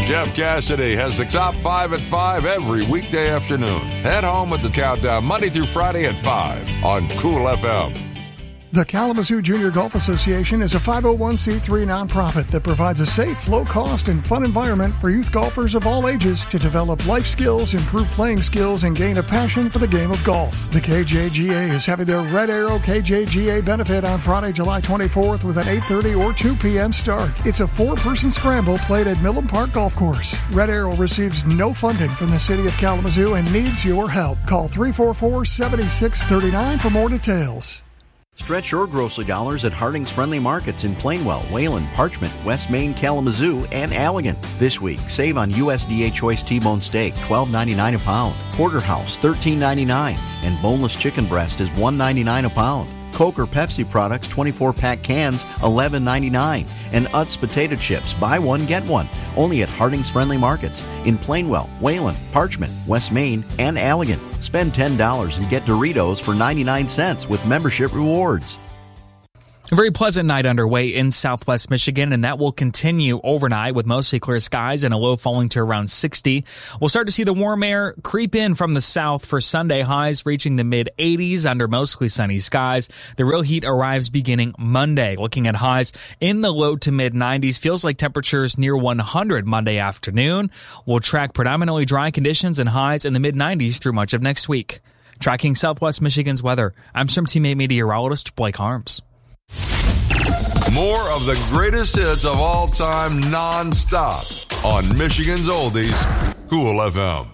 Jeff Cassidy has the top 5 at 5 every weekday afternoon. Head home with the countdown Monday through Friday at 5 on Cool FM. The Kalamazoo Junior Golf Association is a 501c3 nonprofit that provides a safe, low-cost, and fun environment for youth golfers of all ages to develop life skills, improve playing skills, and gain a passion for the game of golf. The KJGA is having their Red Arrow KJGA benefit on Friday, July 24th with an 8:30 or 2 p.m. start. It's a 4-person scramble played at Millen Park Golf Course. Red Arrow receives no funding from the city of Kalamazoo and needs your help. Call 344-7639 for more details. Stretch your grocery dollars at Harding's Friendly Markets in Plainwell, Wayland, Parchment, West Main, Kalamazoo, and Allegan. This week, save on USDA Choice T-bone steak, $12.99 a pound. Porterhouse, $13.99. And boneless chicken breast is $1.99 a pound. Coke or Pepsi products, 24-pack cans, $11.99. And Utz potato chips, buy one, get one. Only at Harding's Friendly Markets in Plainwell, Wayland, Parchment, West Main, and Allegan. Spend $10 and get Doritos for 99 cents with membership rewards. A very pleasant night underway in southwest Michigan, and that will continue overnight with mostly clear skies and a low falling to around 60. We'll start to see the warm air creep in from the south for Sunday, highs reaching the mid-80s under mostly sunny skies. The real heat arrives beginning Monday, looking at highs in the low to mid-90s. Feels like temperatures near 100 Monday afternoon. We'll track predominantly dry conditions and highs in the mid-90s through much of next week. Tracking southwest Michigan's weather, I'm Swim Team 8 meteorologist Blake Harms. More of the greatest hits of all time non-stop on Michigan's Oldies, Cool FM.